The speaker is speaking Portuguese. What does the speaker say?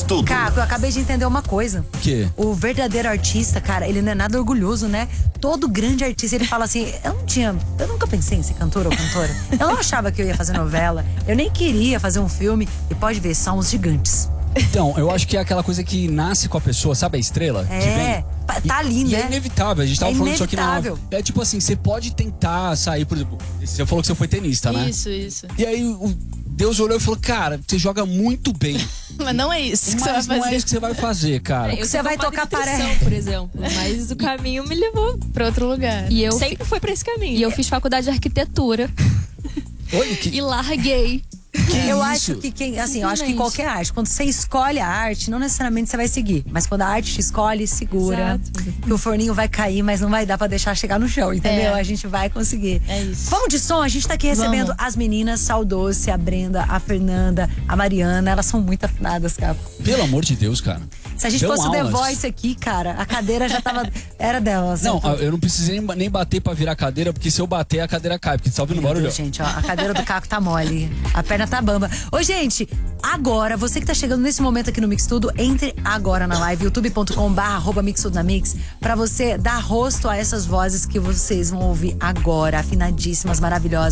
Tudo. Caco, eu acabei de entender uma coisa. O quê? O verdadeiro artista, cara, ele não é nada orgulhoso, né? Todo grande artista, ele fala assim, eu nunca pensei em ser cantor ou cantora. Eu não achava que eu ia fazer novela, eu nem queria fazer um filme. E pode ver, são os gigantes. Então, eu acho que é aquela coisa que nasce com a pessoa, sabe a estrela? Que vem? Tá ali, E né? é inevitável, a gente tava falando isso aqui na inevitável. É tipo assim, você pode tentar sair, por exemplo, você falou que você foi tenista, né? Isso. E aí Deus olhou e falou, cara, você joga muito bem. Mas não é isso que você vai Mas fazer. não é isso que você vai fazer, cara. Eu Você vai tocar nutrição, por exemplo. Mas o caminho me levou. Pra outro lugar. E eu Sempre foi pra esse caminho. E eu fiz faculdade de arquitetura. Olha que... E larguei. Eu isso? acho que eu acho que qualquer arte, quando você escolhe a arte, não necessariamente você vai seguir. Mas quando a arte te escolhe, segura. Exato. Que o forninho vai cair, mas não vai dar pra deixar chegar no chão, entendeu? A gente vai conseguir. É isso. Vamos de som, a gente tá aqui recebendo as meninas, Saldoce, a Brenda, a Fernanda, a Mariana. Elas são muito afinadas, cara. Pelo amor de Deus, cara. Se a gente Dão fosse o The aulas. Voice aqui, cara, a cadeira já tava. Era delas. Não, eu não precisei nem bater pra virar a cadeira, porque se eu bater, a cadeira cai. Porque você tá ouvindo o Meu barulho? Deus, gente, ó, a cadeira do Caco tá mole, a perna tá bamba. Ô, gente, agora, você que tá chegando nesse momento aqui no Mix Tudo, entre agora na live, youtube.com/mixtudonamix, pra você dar rosto a essas vozes que vocês vão ouvir agora, afinadíssimas, maravilhosas.